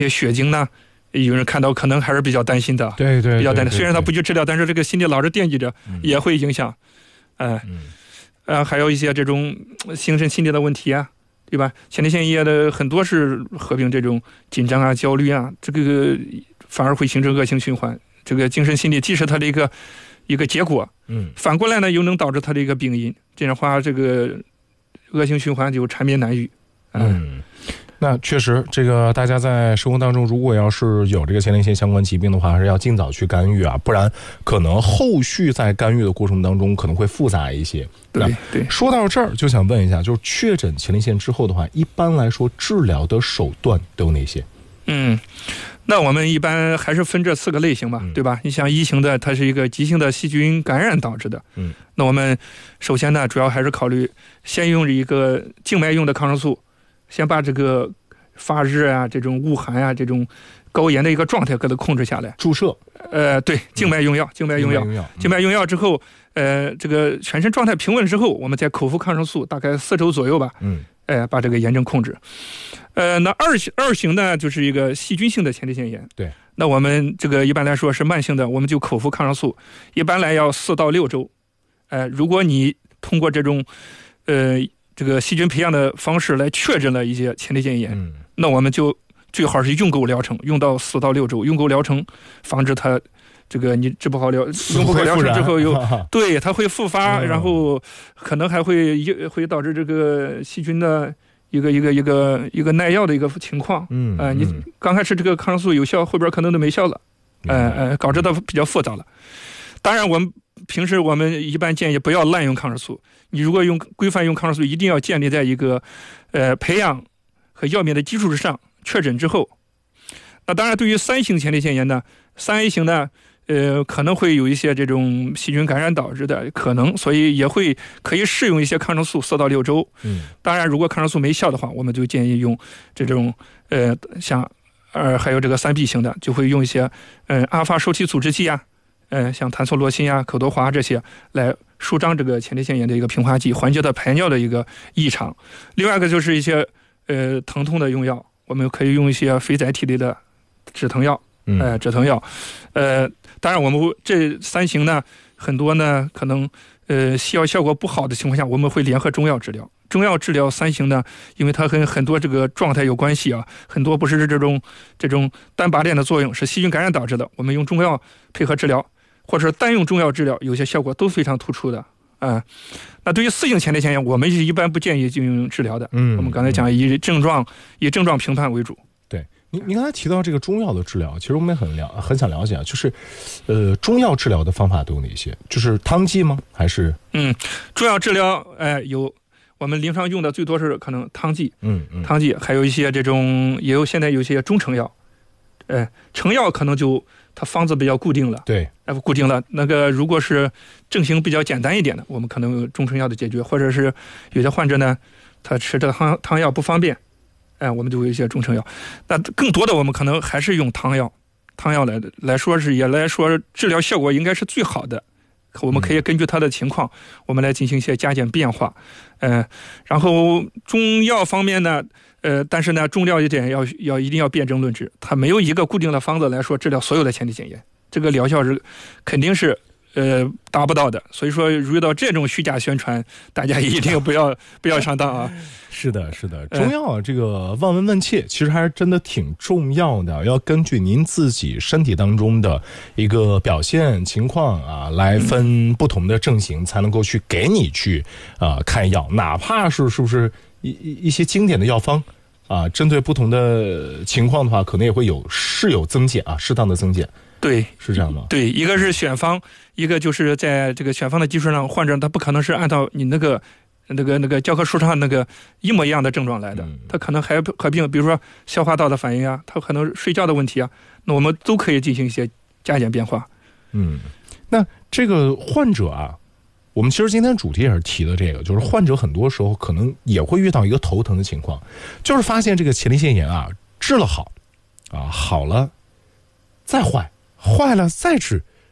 血精呢，有人看到可能还是比较担心的， 对， 比较担心。虽然他不去治疗，但是这个心里老是惦记着，也会影响。还有一些这种精神心理的问题啊，对吧？前列腺炎的很多是合并这种紧张啊、焦虑啊，这个反而会形成恶性循环。这个精神心理既是它的一个结果，反过来呢又能导致它的一个病因，这样的话这个恶性循环就缠绵难愈。 那确实，这个大家在生活当中，如果要是有这个前列腺相关疾病的话，还是要尽早去干预啊，不然可能后续在干预的过程当中可能会复杂一些。 对， 说到这儿，就想问一下，就是确诊前列腺之后的话，一般来说治疗的手段都有哪些？ 那我们一般还是分这4个类型吧，对吧？你像1型的，它是一个急性的细菌感染导致的，那我们首先呢，主要还是考虑先用一个静脉用的抗生素，先把这个发热啊、这种恶寒啊、这种高炎的一个状态给它控制下来。 注射？ 对，静脉用药，静脉用药之后，这个全身状态平稳之后，我们再口服抗生素，大概4周左右吧，把这个炎症控制。那二型呢，就是一个细菌性的前列腺炎。 对， 那我们这个一般来说是慢性的，我们就口服抗生素，一般来要4到6周。如果你通过这种这个细菌培养的方式来确诊了一些前列腺炎，那我们就最好是用够疗程，用到4到6周，用够疗程，防止它这个你治不好用不好疗程之后对它会复发，然后可能还会导致这个细菌的一个耐药的一个情况。你刚开始这个抗生素有效，后边可能都没效了，搞得它比较复杂了。当然，平时我们一般建议不要滥用抗生素。你如果规范用抗生素，一定要建立在一个培养和药面的基础之上，确诊之后。那当然，对于3型前列腺炎呢，3A 型呢，可能会有一些这种细菌感染导致的可能，所以也可以试用一些抗生素4到6周。当然，如果抗生素没效的话，我们就建议用这种像还有这个3B 型的，就会用一些阿尔法受体阻滞剂啊。像坦唑罗辛啊、可多华这些来舒张这个前列腺炎的一个平滑剂，缓解它排尿的一个异常。另外一个就是一些疼痛的用药，我们可以用一些非甾体类的止疼药，止疼药。当然我们这3型呢，很多呢可能西药效果不好的情况下，我们会联合中药治疗。中药治疗3型呢，因为它跟很多这个状态有关系啊，很多不是这种单拔链的作用，是细菌感染导致的，我们用中药配合治疗，或者单用中药治疗，有些效果都非常突出的。那对于4型前列腺炎，我们是一般不建议进行治疗的。我们刚才讲以症状评判为主。 对，您刚才提到这个中药的治疗，其实我们也很想了解啊，就是中药治疗的方法都有哪些？就是汤剂吗？还是中药治疗有。我们临床用的最多是可能汤剂，汤剂，还有一些这种现在有一些中成药，成药可能就它方子比较固定了， 对， 固定了。那个如果是症型比较简单一点的，我们可能有中成药的解决，或者是有些患者呢，他吃这个汤药不方便，我们就有一些中成药。那更多的我们可能还是用汤药来说治疗效果应该是最好的。我们可以根据它的情况，我们来进行一些加减变化。然后中药方面呢，但是呢，中药一点一定要辨证论治，它没有一个固定的方子来说治疗所有的前列腺炎，这个疗效是肯定是达不到的。所以说，遇到这种虚假宣传，大家一定不要上当啊。 是的，中药这个望闻问切，其实还是真的挺重要的，要根据您自己身体当中的一个表现情况啊，来分不同的症型，才能够去给你去开药，哪怕是不是一些经典的药方啊，针对不同的情况的话，可能也会有增减啊，适当的增减。 对， 是这样吗？ 对，一个是选方，一个就是在这个选方的基础上，患者他不可能是按照你那个教科书上那个一模一样的症状来的，他可能还合并，比如说消化道的反应啊，他可能睡觉的问题啊，那我们都可以进行一些加减变化。 那这个患者啊，我们其实今天主题也是提的这个，就是患者很多时候可能也会遇到一个头疼的情况，就是发现这个前列腺炎啊治了好了再坏了再治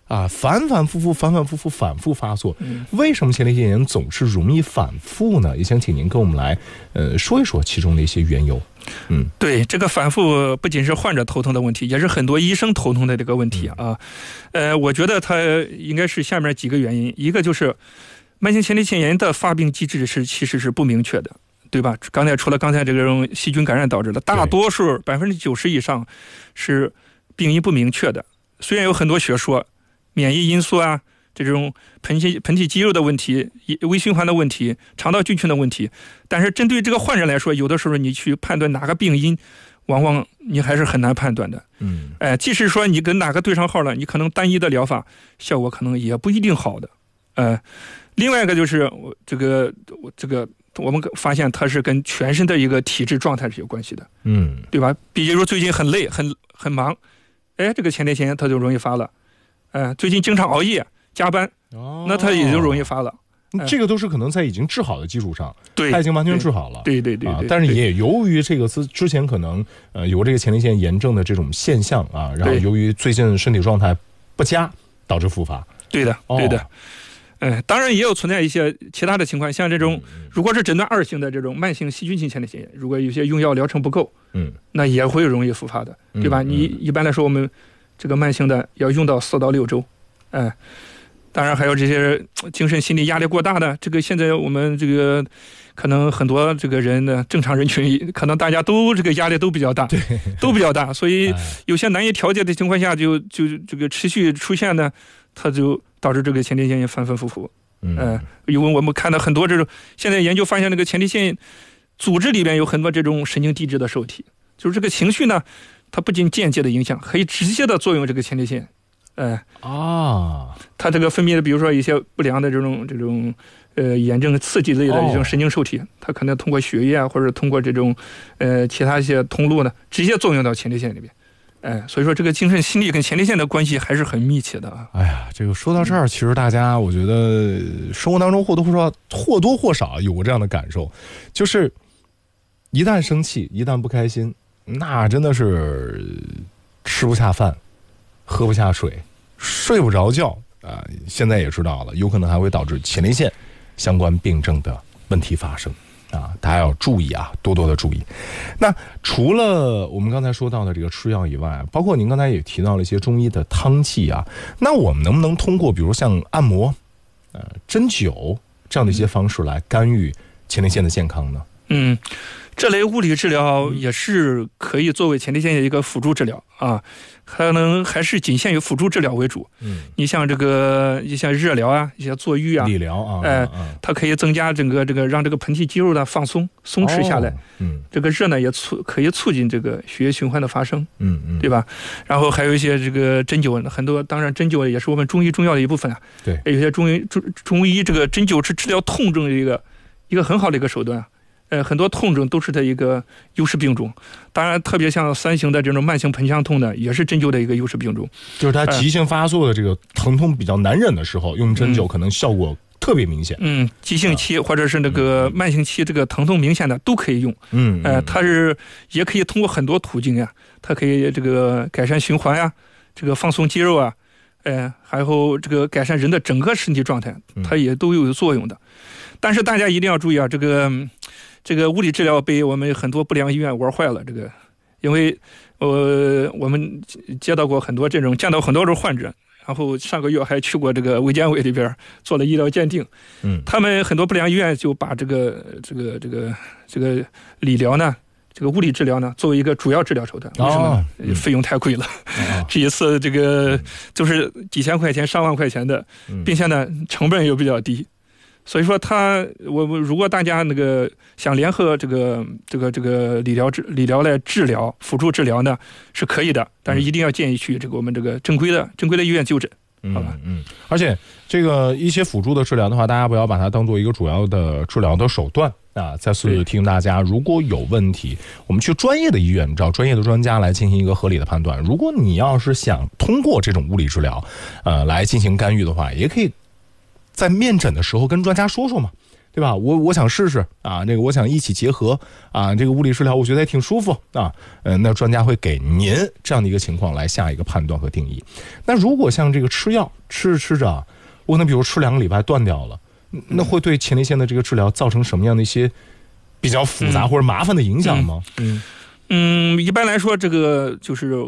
反反复复反复发作，为什么前列腺炎总是容易反复呢？也想请您跟我们来说一说其中的一些缘由。 对，这个反复不仅是患者头疼的问题，也是很多医生头疼的这个问题啊。我觉得它应该是下面几个原因，一个就是慢性前列腺炎的发病机制其实是不明确的，对吧？除了刚才这种细菌感染导致的，大多数90%以上是病因不明确的。虽然有很多学说，免疫因素啊，这种盆体肌肉的问题、微循环的问题、肠道菌群的问题，但是针对这个患者来说，有的时候你去判断哪个病因，往往你还是很难判断的。即使说你跟哪个对上号了，你可能单一的疗法效果可能也不一定好的。另外一个就是这个我们发现它是跟全身的一个体质状态是有关系的。对吧？比如说最近很累很忙，这个前列腺炎它就容易发了。最近经常熬夜加班，那它也就容易发了。 这个都是可能在已经治好的基础上， 对， 它已经完全治好了。 对。 但是也由于这个之前可能有这个前列腺炎症的这种现象啊，然后由于最近身体状态不佳，导致复发。 对的。当然也有存在一些其他的情况，像这种如果是诊断2型的这种慢性细菌性前列腺炎，如果有些用药疗程不够，那也会容易复发的，对吧？你一般来说我们这个慢性的要用到4到6周。当然还有这些精神心理压力过大的，这个现在我们这个可能很多这个人呢，正常人群可能大家都这个压力都比较大，都比较大，所以有些难以调节的情况下，就这个持续出现呢，它就导致这个前列腺炎反反复复。因为我们看到很多这种现在研究发现，那个前列腺组织里边有很多这种神经递质的受体，就是这个情绪呢，它不仅间接的影响，可以直接的作用这个前列腺。它这个分泌的，比如说一些不良的这种炎症刺激类的这种神经受体，它可能通过血液或者通过这种其他一些通路呢，直接作用到前列腺里边。所以说这个精神心理跟前列腺的关系还是很密切的啊。 这个说到这儿，其实大家我觉得生活当中或多或少有过这样的感受，就是一旦生气，一旦不开心，那真的是吃不下饭，喝不下水，睡不着觉现在也知道了，有可能还会导致前列腺相关病症的问题发生大家要注意多多的注意。那除了我们刚才说到的这个吃药以外，包括您刚才也提到了一些中医的汤剂那我们能不能通过比如像按摩针灸这样的一些方式来干预前列腺的健康呢？ 这类物理治疗也是可以作为前列腺的一个辅助治疗可能还是仅限于辅助治疗为主。你像一些热疗一些坐浴理疗它可以增加整个让这个盆体肌肉的放松弛下来。这个热呢也可以促进这个血液循环的发生。对吧？然后还有一些这个针灸，很多当然针灸也是我们中医中药的一部分对， 有些中医这个针灸是治疗痛症的一个很好的一个手段。很多痛症都是它一个优势病种，当然特别像3型的这种慢性盆腔痛呢，也是针灸的一个优势病种。 就是它急性发作的这个疼痛比较难忍的时候，用针灸可能效果特别明显。 急性期或者是那个慢性期这个疼痛明显的都可以用。它也可以通过很多途径它可以这个改善循环这个放松肌肉还有这个改善人的整个身体状态，它也都有作用的。但是大家一定要注意这个物理治疗被我们很多不良医院玩坏了。因为我们见到很多这种患者，然后上个月还去过这个卫健委里边做了医疗鉴定。他们很多不良医院就把这个理疗呢，这个物理治疗呢作为一个主要治疗手段。为什么呢？费用太贵了。这一次这个就是几千块钱上万块钱的，并且呢成本又比较低。所以说如果大家想联合这个理疗来治疗辅助治疗呢是可以的，但是一定要建议去我们这个正规的医院就诊，好吧？ 而且这个一些辅助的治疗的话，大家不要把它当做一个主要的治疗的手段再次提醒大家，如果有问题，我们去专业的医院找专业的专家来进行一个合理的判断。如果你要是想通过这种物理治疗来进行干预的话，也可以在面诊的时候跟专家说说嘛， 对吧？我想试试啊，这个我想一起结合啊，这个物理治疗我觉得也挺舒服啊，那专家会给您这样的一个情况来下一个判断和定义。那如果像这个吃药吃着吃着，我可能比如吃2个礼拜断掉了，那会对前列腺的这个治疗造成什么样的一些比较复杂或者麻烦的影响吗？ 一般来说，这个就是